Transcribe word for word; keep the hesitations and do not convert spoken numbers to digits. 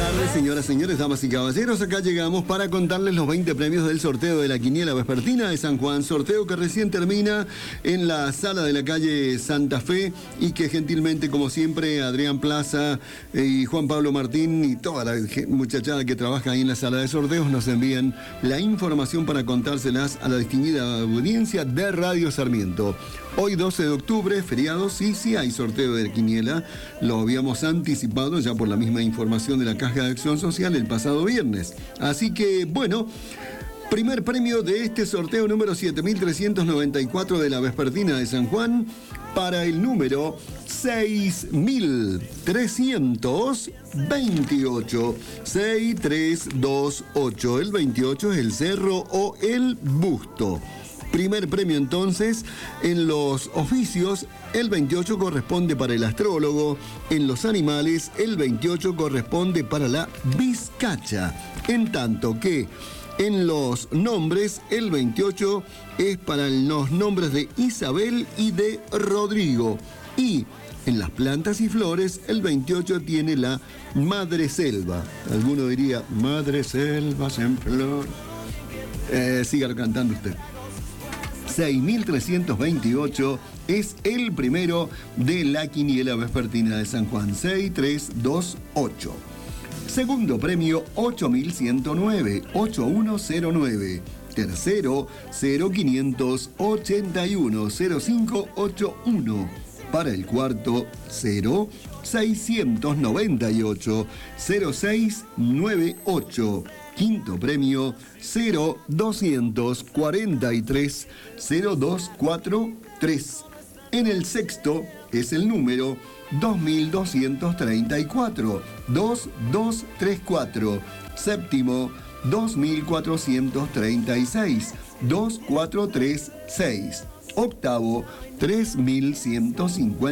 tardes, señoras, señores, damas y caballeros. Acá llegamos para contarles los veinte premios del sorteo de la Quiniela Vespertina de San Juan. Sorteo que recién termina en la sala de la calle Santa Fe y que gentilmente, como siempre, Adrián Plaza y Juan Pablo Martín y toda la muchachada que trabaja ahí en la sala de sorteos nos envían la información para contárselas a la distinguida audiencia de Radio Sarmiento. Hoy doce de octubre, feriado, sí, sí hay sorteo de Quiniela. Lo habíamos anticipado ya por la misma información de la Caja de Acción Social el pasado viernes. Así que, bueno, primer premio de este sorteo número siete mil trescientos noventa y cuatro de la Vespertina de San Juan para el número seis mil trescientos veintiocho. seis tres dos ocho. El veintiocho es el cerro o el busto. Primer premio entonces, en los oficios, el veintiocho corresponde para el astrólogo, en los animales, el veintiocho corresponde para la vizcacha, en tanto que en los nombres, el veintiocho es para los nombres de Isabel y de Rodrigo, y en las plantas y flores, el veintiocho tiene la madre selva. Alguno diría, madre selvas en flor. Eh, siga cantando usted. seis mil trescientos veintiocho es el primero de la Quiniela Vespertina de San Juan. seis tres dos ocho. Segundo premio, ocho mil ciento nueve. ocho uno cero nueve. Tercero, cero quinientos ochenta y uno. cero cinco ocho uno. Para el cuarto, cero seiscientos noventa y ocho. cero seis nueve ocho. Quinto premio, cero doscientos cuarenta y tres. cero dos cuatro tres. En el sexto es el número dos mil doscientos treinta y cuatro. dos dos tres cuatro. Séptimo, dos mil cuatrocientos treinta y seis. dos cuatro tres seis. Octavo, tres mil ciento cincuenta.